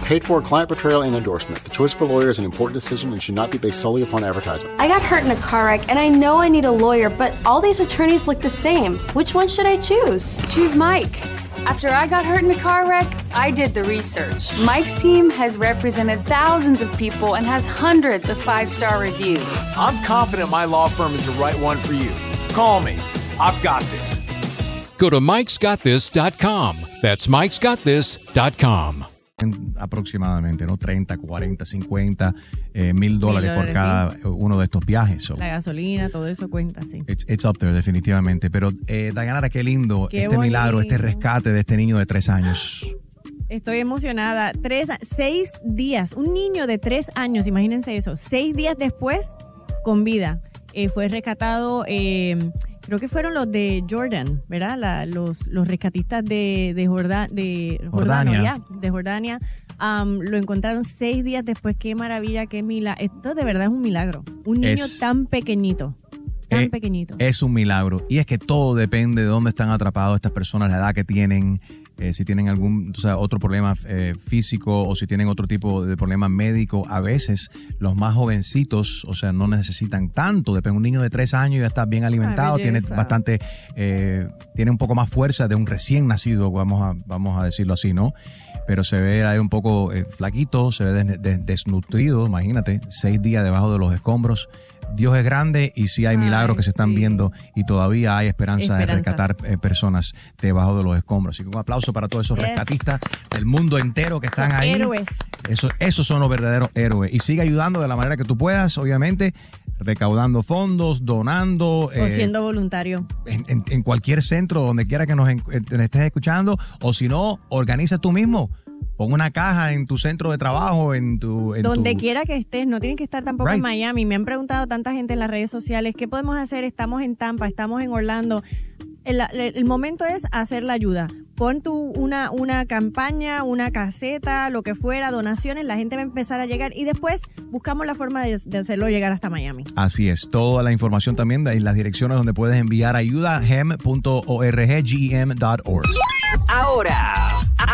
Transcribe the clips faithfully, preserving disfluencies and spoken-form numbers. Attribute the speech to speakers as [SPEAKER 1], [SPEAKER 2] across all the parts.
[SPEAKER 1] paid for, client portrayal, and endorsement. The choice of a lawyer is an important decision and should not be based solely upon advertisements.
[SPEAKER 2] I got hurt in a car wreck, and I know I need a lawyer, but all these attorneys look the same. Which one should I choose?
[SPEAKER 3] Choose Mike. After I got hurt in a car wreck, I did the research. Mike's team has represented thousands of people and has hundreds of five-star reviews.
[SPEAKER 4] I'm confident my law firm is the right one for you. Call me. I've got this.
[SPEAKER 5] Go to mikes got this dot com. That's mikes got this dot com.
[SPEAKER 6] Aproximadamente, ¿no? treinta, cuarenta, cincuenta eh, mil dólares por cada sí. uno de estos viajes. So.
[SPEAKER 7] La gasolina, todo eso cuenta, sí.
[SPEAKER 6] It's, it's up there, definitivamente. Pero, eh, Dayanara, qué lindo
[SPEAKER 7] qué
[SPEAKER 6] este
[SPEAKER 7] bonito.
[SPEAKER 6] milagro, este rescate de este niño de tres años.
[SPEAKER 7] Estoy emocionada. Tres, seis días, un niño de tres años, imagínense eso, seis días después, con vida. Eh, fue rescatado... Eh, Creo que fueron los de Jordan, ¿verdad? La, los, los rescatistas de, de, Jorda, de Jordania. Jordania, de Jordania. Um, lo encontraron seis días después. Qué maravilla, qué milagro. Esto de verdad es un milagro. Un niño es, tan pequeñito. Tan
[SPEAKER 6] es,
[SPEAKER 7] pequeñito.
[SPEAKER 6] Es un milagro. Y es que todo depende de dónde están atrapados estas personas, la edad que tienen, eh, si tienen algún o sea, otro problema eh, físico o si tienen otro tipo de problema médico. A veces los más jovencitos, o sea, no necesitan tanto. Depende, un niño de tres años ya está bien alimentado, tiene bastante, eh, tiene un poco más fuerza de un recién nacido, vamos a, vamos a decirlo así, ¿no? Pero se ve ahí un poco eh, flaquito, se ve des, des, desnutrido, imagínate, seis días debajo de los escombros. Dios es grande y sí hay milagros Ay, que se están sí. viendo y todavía hay esperanza, esperanza. de rescatar eh, personas debajo de los escombros. Así que un aplauso para todos esos yes. rescatistas del mundo entero que están
[SPEAKER 7] son
[SPEAKER 6] ahí.
[SPEAKER 7] Héroes.
[SPEAKER 6] Eso, esos son los verdaderos héroes. Y sigue ayudando de la manera que tú puedas, obviamente, recaudando fondos, donando.
[SPEAKER 7] O eh, siendo voluntario.
[SPEAKER 6] En, en, en cualquier centro, donde quiera que nos en, en, estés escuchando. O si no, organiza tú mismo. Pon una caja en tu centro de trabajo, en tu... En
[SPEAKER 7] Donde
[SPEAKER 6] tu...
[SPEAKER 7] quiera que estés, no tienes que estar tampoco right. en Miami. Me han preguntado tanta gente en las redes sociales, ¿qué podemos hacer? Estamos en Tampa, estamos en Orlando. El, el, el momento es hacer la ayuda. Pon tu una, una campaña, una caseta, lo que fuera, donaciones, la gente va a empezar a llegar y después buscamos la forma de, de hacerlo llegar hasta Miami.
[SPEAKER 6] Así es. Toda la información también de las direcciones donde puedes enviar ayuda, gem punto org, g m punto org.
[SPEAKER 8] Ahora...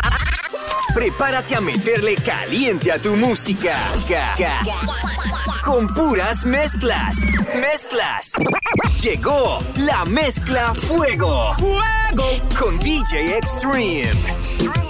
[SPEAKER 8] prepárate a meterle caliente a tu música. Con puras mezclas. Mezclas. Llegó la mezcla Fuego. Fuego. Con D J Extreme.